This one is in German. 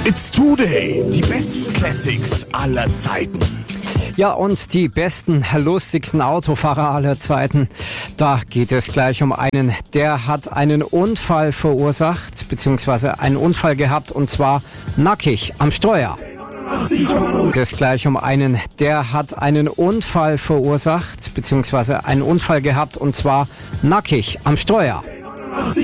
It's Today, die besten Classics aller Zeiten. Ja, und die besten, lustigsten Autofahrer aller Zeiten. Da geht es gleich um einen, der hat einen Unfall verursacht, beziehungsweise einen Unfall gehabt, und zwar nackig am Steuer. Es geht gleich um einen, der hat einen Unfall verursacht, beziehungsweise einen Unfall gehabt, und zwar nackig am Steuer.